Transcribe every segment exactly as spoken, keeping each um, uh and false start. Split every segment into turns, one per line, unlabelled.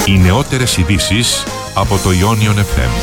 Οι νεότερες ειδήσεις από το Ionion εφ εμ.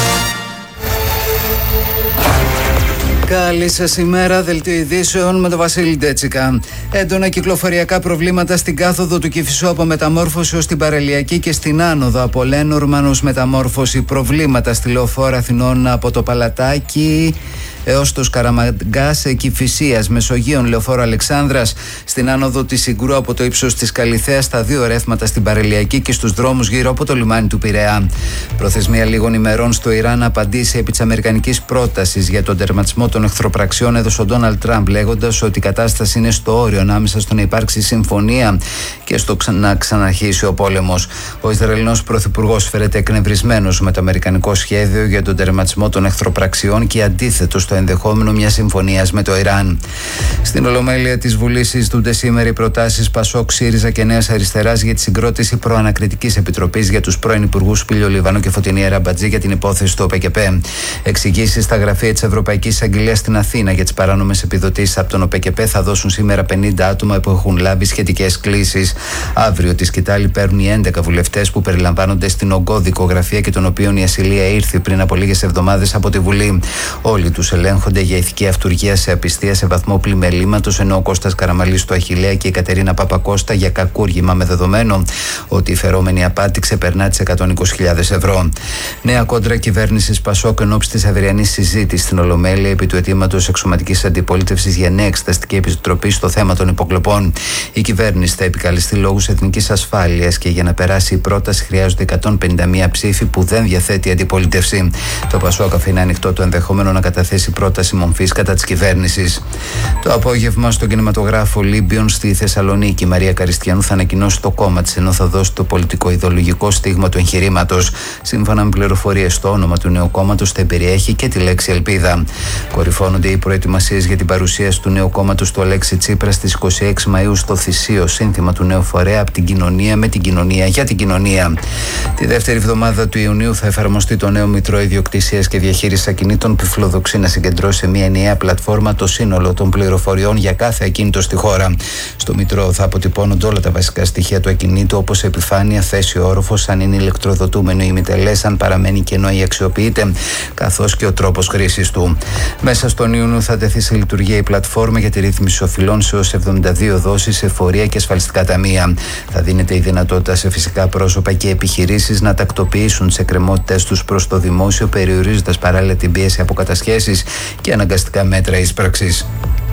Καλή σας ημέρα, δελτίο ειδήσεων με τον Βασίλη Ντέτσικα. Έντονα κυκλοφοριακά προβλήματα στην κάθοδο του Κηφισού από μεταμόρφωση ως την Παραλιακή και στην άνοδο από Λένορμαν ως μεταμόρφωση. Προβλήματα στη Λεωφόρο Αθηνών από το Παλατάκι έως το Σκαραμαγκάς Κηφισίας, Μεσογείων, Λεωφόρο Αλεξάνδρας, στην άνοδο της Συγκρού από το ύψος της Καλιθέας, στα δύο ρεύματα στην Παραλιακή και στους δρόμους γύρω από το λιμάνι του Πειραιά. Προθεσμία λίγων ημερών στο Ιράν να απαντήσει επί της αμερικανικής πρότασης για τον τερματισμό των εχθροπραξιών έδωσε ο Ντόναλντ Τραμπ, λέγοντας ότι η κατάσταση είναι στο όριο ανάμεσα στο να υπάρξει συμφωνία και στο να ξαναρχίσει ο πόλεμος. Ο Ισραηλινός Πρωθυπουργός φέρεται εκνευρισμένος με το αμερικανικό σχέδιο για τον τερματισμό των εχθροπραξιών και αντίθετος στο ενδεχόμενο μιας συμφωνίας με το Ιράν. Στην Ολομέλεια της Βουλής συζητούνται σήμερα οι προτάσεις Πασόκ, ΣΥΡΙΖΑ και Νέας Αριστεράς για τη συγκρότηση προανακριτικής επιτροπής για τους πρώην υπουργούς Πήλιο Λιβανό και Φωτεινή Αραμπατζή για την υπόθεση του ΟΠΕΚΕΠΕ. Εξηγήσεις στα γραφεία της Ευρωπαϊκής Εισαγγελίας στην Αθήνα για τις παράνομες επιδοτήσεις από τον ΟΠΕΚΕΠΕ θα δώσουν σήμερα πενήντα άτομα που έχουν λάβει σχετικές κλήσεις. Αύριο τη σκητάλη παίρνουν οι έντεκα βουλευτές που περιλαμβάνονται στην ογκώδικο γραφεία και των οποίων η ασυλία ήρθε πριν από λίγες εβδομάδες από τη Βουλή. Όλοι τους ελέγχονται για ηθική αυτουργία σε απιστία σε βαθμό πλημελήματος, ενώ ο Κώστας Καραμαλής στο Αχιλλέα και η Κατερίνα Παπακώστα για κακούργημα, με δεδομένο ότι η φερόμενη απάτη ξεπερνά τις εκατόν είκοσι χιλιάδες ευρώ. Νέα κόντρα κυβέρνησης Πασόκ εν ώψη της αυριανής συζήτησης στην Ολομέλεια επί του αιτήματος εξωματικής αντιπολίτευσης για νέα εξεταστική επιτροπή στο θέμα των υποκλοπών. Η κυβέρνηση θα επικαλεστεί λόγους εθνικής ασφάλειας και για να περάσει η πρόταση χρειάζονται εκατόν πενήντα μία ψήφοι που δεν διαθέτει η αντιπολίτευση. Το Πασόκ αφήνει ανοιχτό το ενδεχόμενο να καταθέσει πρόταση μομφής κατά της κυβέρνησης. Το απόγευμα στον κινηματογράφο Λίμπιον στη Θεσσαλονίκη, η Μαρία Καριστιανού θα ανακοινώσει το κόμμα της, ενώ θα δώσει το πολιτικό-ιδεολογικό στίγμα του εγχειρήματος. Σύμφωνα με πληροφορίες, το όνομα του νέου κόμματος θα περιέχει και τη λέξη ελπίδα. Κορυφώνονται οι προετοιμασίες για την παρουσίαση του νέου κόμματος του Αλέξη Τσίπρα στις είκοσι έξι Μαΐου στο Θησίο, σύνθημα του νέου φορέα από την κοινωνία με την κοινωνία για την κοινωνία. Τη δεύτερη εβδομάδα του Ιουνίου θα εφαρμοστεί το νέο Μητρό Ιδιοκτησίας και Διαχείρισης Ακινήτων που φιλοδοξεί να συγκεντρώσει σε μια ενιαία πλατφόρμα το σύνολο των πληροφοριών για κάθε ακίνητο στη χώρα. Στο Μητρό θα αποτυπώνονται όλα τα βασικά στοιχεία του ακινήτου, όπως επιφάνεια, θέση, όροφος, αν είναι ηλεκτροδοτούμενο ή ημιτελές, αν παραμένει κενό ή αξιοποιείται, καθώς και ο τρόπος χρήσης του. Μέσα στον Ιούνιο θα τεθεί σε λειτουργία η πλατφόρμα για τη ρύθμιση οφειλών σε έως εβδομήντα δύο δόσεις σε φορεία και ασφαλιστικά ταμεία. Θα δίνεται η δυνατότητα σε φυσικά πρόσωπα και επιχειρήσεις να τακτοποιήσουν τις εκκρεμότητες τους προς το δημόσιο, περιορίζοντας παράλληλα την πίεση από κατασχέσεις και αναγκαστικά μέτρα εισπράξης.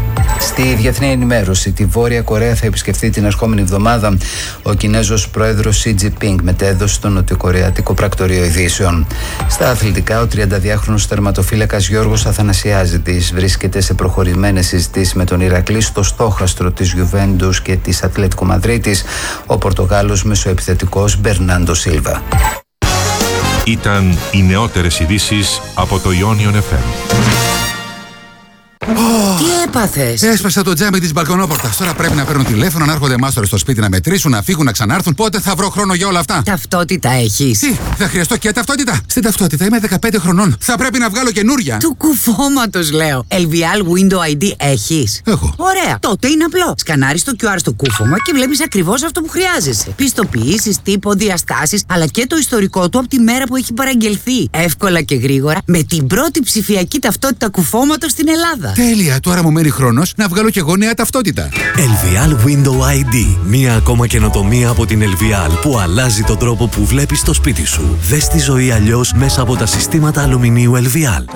Στη διεθνή ενημέρωση, τη Βόρεια Κορέα θα επισκεφθεί την ερχόμενη εβδομάδα ο Κινέζος πρόεδρος Σι Τζι Πινγκ, μετέδωσε στο νοτιοκορεατικό πρακτορείο ειδήσεων. Στα αθλητικά, ο τριανταδυάχρονος τερματοφύλακας Γιώργος Αθανασιάζητης βρίσκεται σε προχωρημένες συζητήσεις με τον Ηρακλή στο στόχαστρο της Γιουβέντους και της Ατλέτικο Μαδρίτης, ο Πορτογάλος μεσοεπιθετικός Μπερνάντο Σίλβα.
Ήταν οι νεότερες ειδήσεις από το Ionion εφ εμ.
Τι έπαθες?
Έσπασα το τζάμι της μπαλκονόπορτας. Τώρα πρέπει να παίρνουν τηλέφωνο, να έρχονται μάστορες στο σπίτι να μετρήσουν, να φύγουν, να ξανάρθουν. Πότε θα βρω χρόνο για όλα αυτά?
Ταυτότητα έχεις?
Τι, θα χρειαστώ και ταυτότητα? Στην ταυτότητα είμαι δεκαπέντε χρονών. Θα πρέπει να βγάλω καινούρια.
Του κουφώματος λέω. ελ βι ελ Window άι ντι έχεις?
Έχω.
Ωραία. Τότε είναι απλό. Σκανάρεις το κιου αρ στο κούφωμα και βλέπεις ακριβώς αυτό που χρειάζεσαι. Πιστοποιήσεις, τύπο, διαστάσεις, αλλά και το ιστορικό του από τη μέρα που έχει παραγγελθεί. Εύκολα και γρήγορα με την πρώτη ψηφιακή ταυτότητα κουφώματος στην Ελλάδα.
Τέλεια, τώρα μου μένει χρόνος να βγάλω κι εγώ νέα ταυτότητα.
ελ βι ελ Window άι ντι. Μία ακόμα καινοτομία από την ελ βι ελ που αλλάζει τον τρόπο που βλέπεις το σπίτι σου. Δες τη ζωή αλλιώς μέσα από τα συστήματα αλουμινίου ελ βι ελ.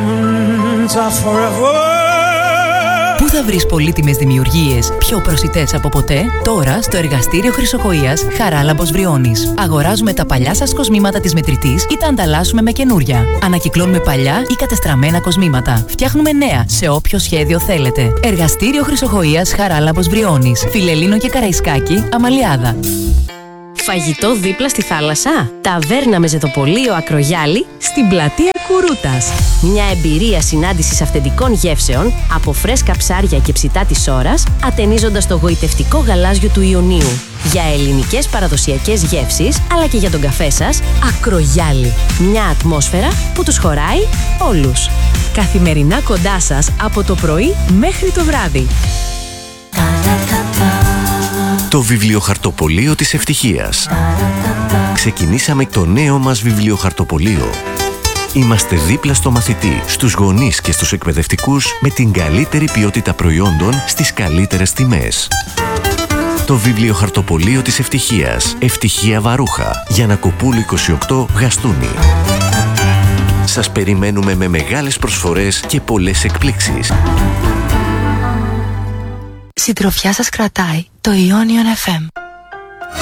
Πού θα βρεις πολύτιμες δημιουργίες πιο προσιτές από ποτέ? Τώρα στο εργαστήριο Χρυσοκοΐας Χαράλαμπος Βριώνης. Αγοράζουμε τα παλιά σας κοσμήματα της μετρητής ή τα ανταλλάσσουμε με καινούρια. Ανακυκλώνουμε παλιά ή κατεστραμμένα κοσμήματα. Φτιάχνουμε νέα σε όποιο σχέδιο θέλετε. Εργαστήριο Χρυσοκοΐας Χαράλαμπος Βριώνης. Φιλελλήνο και Καραϊσκάκη, Αμαλιάδα.
Φαγητό δίπλα στη θάλασσα? Ταβέρνα με ζετοπολείο Ακρογιάλη στην πλατεία Κουρούτας. Μια εμπειρία συνάντησης αυθεντικών γεύσεων από φρέσκα ψάρια και ψητά της Ώρας, ατενίζοντας το γοητευτικό γαλάζιο του Ιωνίου. Για ελληνικές παραδοσιακές γεύσεις, αλλά και για τον καφέ σας, Ακρογιάλη. Μια ατμόσφαιρα που τους χωράει όλους. Καθημερινά κοντά σας από το πρωί μέχρι το βράδυ.
Το βιβλιοχαρτοπωλείο της ευτυχίας. Ξεκινήσαμε το νέο μας βιβλιοχαρτοπωλείο. Είμαστε δίπλα στο μαθητή, στους γονείς και στους εκπαιδευτικούς με την καλύτερη ποιότητα προϊόντων στις καλύτερες τιμές. Το βιβλιοχαρτοπωλείο της ευτυχίας. Ευτυχία Βαρούχα. Γιαννακοπούλου είκοσι οκτώ, Γαστούνι. Σας περιμένουμε με μεγάλες προσφορές και πολλές εκπλήξεις.
Συντροφιά σας κρατάει το Ionion εφ εμ.